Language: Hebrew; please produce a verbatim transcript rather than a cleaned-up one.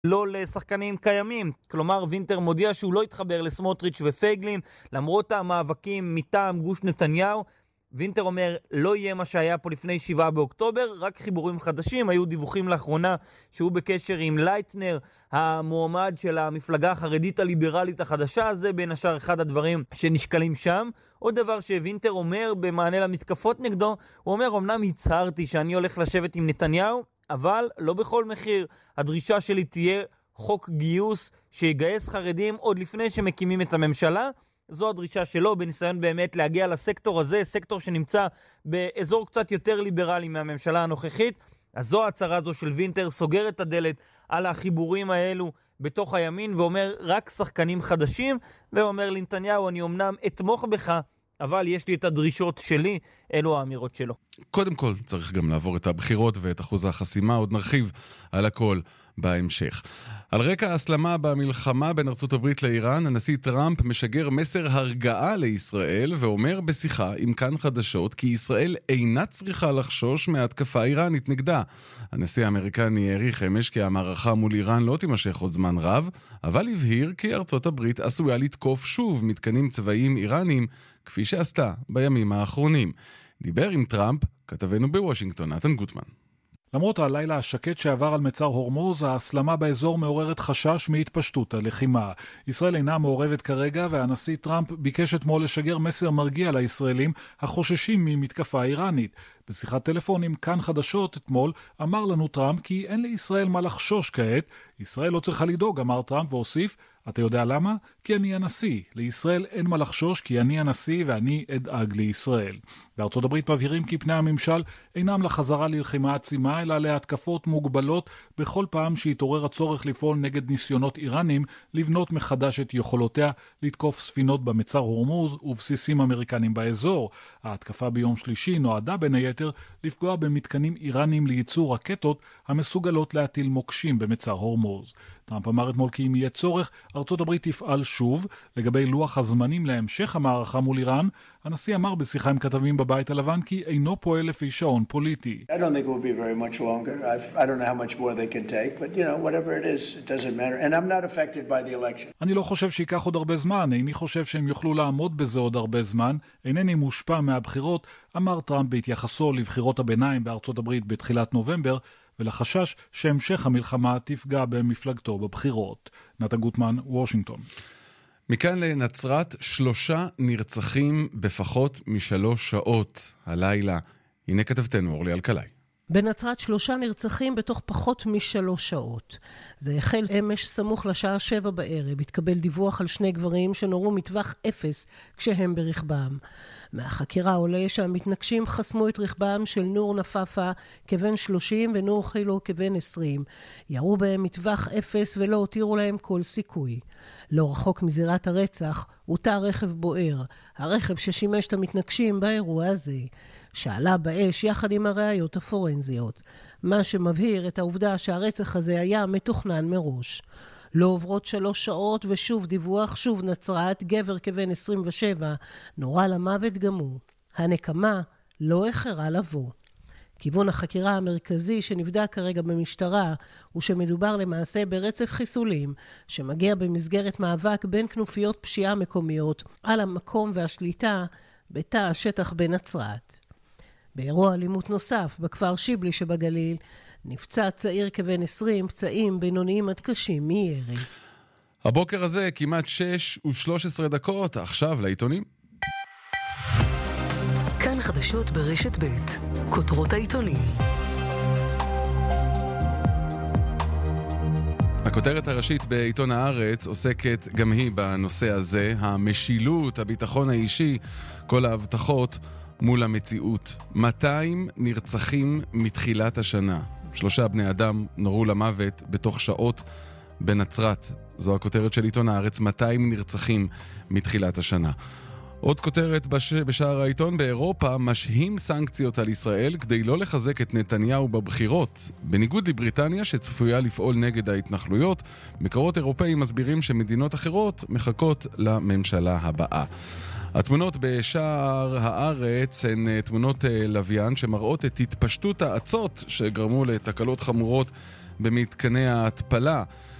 לא לשחקנים קיימים. כלומר, וינטר מודיע שהוא לא יתחבר לסמוטריץ' ופייגלין, למרות המאבקים מטעם גוש נתניהו. וינטר אומר, לא יהיה מה שהיה פה לפני שבעה באוקטובר, רק חיבורים חדשים. היו דיווחים לאחרונה שהוא בקשר עם לייטנר, המועמד של המפלגה החרדית הליברלית החדשה. זה בין השאר אחד הדברים שנשקלים שם. עוד דבר שווינטר אומר במענה למתקפות נגדו, הוא אומר, אמנם הצהרתי שאני הולך לשבת עם נתניהו, אבל לא בכל מחיר. הדרישה שלי תהיה חוק גיוס שיגייס חרדים עוד לפני שמקימים את הממשלה. זו הדרישה שלו, בניסיון באמת להגיע לסקטור הזה, סקטור שנמצא באזור קצת יותר ליברלי מהממשלה הנוכחית. אז זו ההצהרה הזו של וינטר, סוגר את הדלת על החיבורים האלו בתוך הימין, ואומר רק שחקנים חדשים, ואומר לנתניהו, אני אמנם אתמוך בך, אבל יש לי את הדרישות שלי, אלו האמירות שלו. קודם כל, צריך גם לעבור את הבחירות ואת אחוז החסימה, עוד נרחיב על הכל בהמשך. על רקע ההסלמה במלחמה בין ארצות הברית לאיראן, הנשיא טראמפ משגר מסר הרגעה לישראל, ואומר בשיחה עם כאן חדשות, כי ישראל אינה צריכה לחשוש מהתקפה איראנית נגדה. הנשיא האמריקני העריך אמש כי המערכה מול איראן לא תימשך עוד זמן רב, אבל הבהיר כי ארצות הברית עשויה לתקוף שוב מתקנים צבאיים איראניים, כפי שעשתה בימים האחרונים. דיבר עם טראמפ, כתבנו בוושינגטון, נתן גוטמן. למרות הלילה השקט שעבר על מצר הורמוז, ההסלמה באזור מעוררת חשש מהתפשטות הלחימה. ישראל אינה מעורבת כרגע, והנשיא טראמפ ביקש אתמול לשגר מסר מרגיע לישראלים החוששים ממתקפה איראנית. בשיחת טלפון עם כאן חדשות אתמול אמר לנו טראמפ כי אין לישראל מה לחשוש כעת. ישראל לא צריכה לדאוג, אמר טראמפ והוסיף, אתה יודע למה? כי אני הנשיא. לישראל אין מה לחשוש כי אני הנשיא ואני אדאג לישראל. בארצות הברית מבהירים כי פני הממשל אינם לחזרה ללחימה עצימה, אלא להתקפות מוגבלות בכל פעם שהתעורר הצורך לפעול נגד ניסיונות איראנים לבנות מחדש את יכולותיה לתקוף ספינות במצר הורמוז ובסיסים אמריקנים באזור. ההתקפה ביום שלישי נועדה בין היתר לפגוע במתקנים איראנים לייצור רקטות המסוגלות להטיל מוקשים במצר הורמוז. טראמפ אמר אתמול כי אם יהיה צורך, ארצות הברית תפעל שוב. לגבי לוח הזמנים להמשך המערכה מול איראן, הנשיא אמר בשיחה עם כתבים בבית הלבן כי אינו פועל לפי שעון פוליטי. I don't think it will be very much longer. I've, I don't know how much more they can take, but you know, whatever it is, it doesn't matter. And I'm not affected by the election. אני לא חושב שיקח עוד הרבה זמן, איני חושב שהם יוכלו לעמוד בזה עוד הרבה זמן, אינני מושפע מהבחירות, אמר טראמפ בהתייחסו לבחירות הביניים בארצות הברית בתחילת נובמבר, ולחשש שהמשך המלחמה תפגע במפלגתו בבחירות. נתן גוטמן, וושינגטון. מכאן לנצרת, שלושה נרצחים בפחות משלוש שעות הלילה. הנה כתבתנו, אורלי אלקלעי. בנצרת שלושה נרצחים בתוך פחות משלוש שעות. זה החל אמש סמוך לשעה שבע בערב. התקבל דיווח על שני גברים שנורו מטווח אפס כשהם ברכבם. מהחקירה עולה שהמתנגשים חסמו את רכבם של נור נפאפה כבן שלושים ונור חילו כבן עשרים. ירו בהם מטווח אפס ולא הותירו להם כל סיכוי. לא רחוק מזירת הרצח הותר רכב בוער, הרכב ששימש את המתנגשים באירוע הזה. שעלה באש יחד עם הראיות הפורנזיות, מה שמבהיר את העובדה שהרצח הזה היה מתוכנן מראש. לא עוברות שלוש שעות ושוב דיווח, שוב נצרת, גבר כבן עשרים ושבע, נורא למוות גם הוא. הנקמה לא איחרה לבוא. כיוון החקירה המרכזי שנבדק כרגע במשטרה הוא שמדובר למעשה ברצף חיסולים שמגיע במסגרת מאבק בין כנופיות פשיעה מקומיות על המקום והשליטה בתא השטח בנצרת. באירוע אלימות נוסף בכפר שיבלי שבגליל נפצע צעיר כבן עשרים, פצעים בינוניים עד קשים מירי. הבוקר הזה כמעט שש ושלוש עשרה דקות, עכשיו לעיתונים. כאן חדשות ברשת ב' כותרות העיתונים. הכותרת הראשית בעיתון הארץ עוסקת גם היא בנושא הזה, המשילות, הביטחון האישי, כל ההבטחות מול המציאות. מאתיים נרצחים מתחילת השנה. שלושה בני אדם נורו למוות בתוך שעות בנצרת. זו הכותרת של עיתון הארץ, מאתיים נרצחים מתחילת השנה. עוד כותרת בש... בשער העיתון, באירופה משהים סנקציות על ישראל כדי לא לחזק את נתניהו בבחירות. בניגוד לבריטניה שצפויה לפעול נגד ההתנחלויות, מקורות אירופאים מסבירים שמדינות אחרות מחכות לממשלה הבאה. התמונות בשער הארץ הן תמונות לוויין שמראות את התפשטות האצות שגרמו לתקלות חמורות במתקני ההתפלה